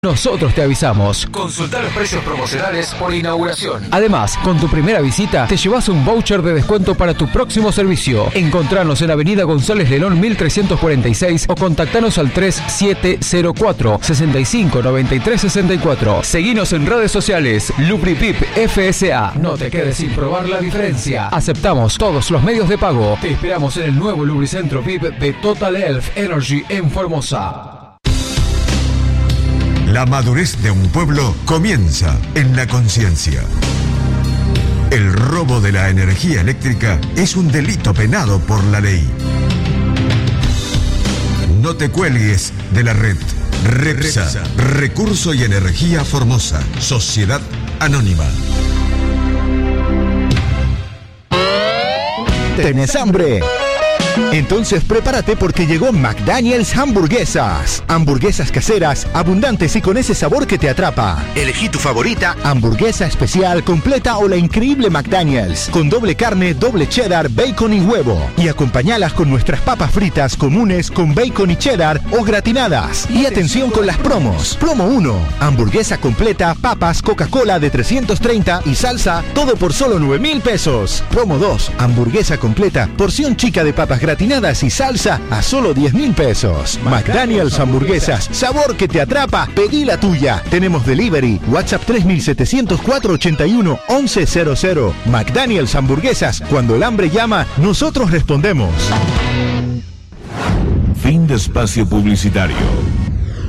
Nosotros te avisamos. Consultar los precios promocionales por inauguración. Además, con tu primera visita, te llevas un voucher de descuento para tu próximo servicio. Encontranos en Avenida González Lelón 1346 o contactanos al 3704 65 93 64. Seguinos en redes sociales. Lubripip FSA. No te quedes sin probar la diferencia. Aceptamos todos los medios de pago. Te esperamos en el nuevo Lubricentro VIP de Total Elf Energy en Formosa. La madurez de un pueblo comienza en la conciencia. El robo de la energía eléctrica es un delito penado por la ley. No te cuelgues de la red. REPSA, Recurso y Energía Formosa, Sociedad Anónima. ¿Tenés hambre? Entonces prepárate porque llegó McDaniel's Hamburguesas. Hamburguesas caseras, abundantes y con ese sabor que te atrapa. Elegí tu favorita, hamburguesa especial, completa o la increíble McDaniel's. Con doble carne, doble cheddar, bacon y huevo. Y acompañalas con nuestras papas fritas comunes con bacon y cheddar o gratinadas. Y atención con las promos. Promo 1, hamburguesa completa, papas, Coca-Cola de 330 y salsa, todo por solo 9,000 pesos. Promo 2, hamburguesa completa, porción chica de papas gratinadas y salsa a solo 10,000 pesos. McDaniel's Hamburguesas, sabor que te atrapa, pedí la tuya. Tenemos delivery, WhatsApp 3704-81-1100. McDaniel's Hamburguesas, cuando el hambre llama, nosotros respondemos. Fin de espacio publicitario.